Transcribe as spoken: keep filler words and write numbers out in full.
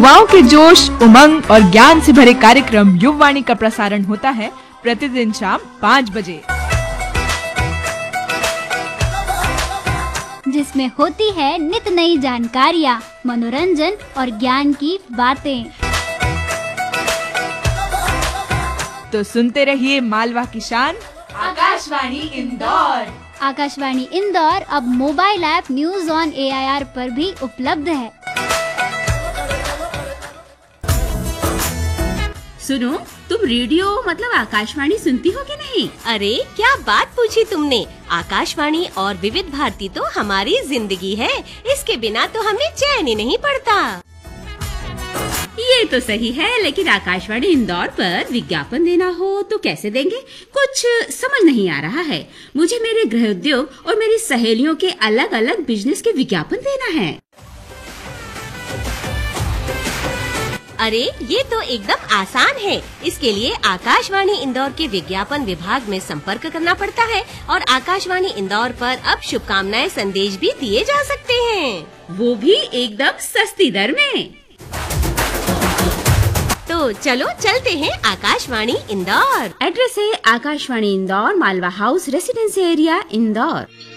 युवाओं के जोश, उमंग और ज्ञान से भरे कार्यक्रम युववाणी का प्रसारण होता है प्रतिदिन शाम पाँच बजे, जिसमें होती है नित नई जानकारियाँ, मनोरंजन और ज्ञान की बातें। तो सुनते रहिए मालवा की शान आकाशवाणी इंदौर। आकाशवाणी इंदौर अब mobile app news on A I R पर भी उपलब्ध है। सुनो, तुम रेडियो मतलब आकाशवाणी सुनती हो कि नहीं? अरे क्या बात पूछी तुमने। आकाशवाणी और विविध भारती तो हमारी जिंदगी है, इसके बिना तो हमें चैन ही नहीं पड़ता। ये तो सही है, लेकिन आकाशवाणी इंदौर पर विज्ञापन देना हो तो कैसे देंगे? कुछ समझ नहीं आ रहा है। मुझे मेरे गृह उद्योग और मेरी सहेलियों के अलग अलग बिजनेस के विज्ञापन देना है। अरे ये तो एकदम आसान है। इसके लिए आकाशवाणी इंदौर के विज्ञापन विभाग में संपर्क करना पड़ता है और आकाशवाणी इंदौर पर अब शुभकामनाएं संदेश भी दिए जा सकते हैं, वो भी एकदम सस्ती दर में। तो चलो चलते हैं आकाशवाणी इंदौर। एड्रेस है Akashvani Indore, Malwa house, residency area, Indore.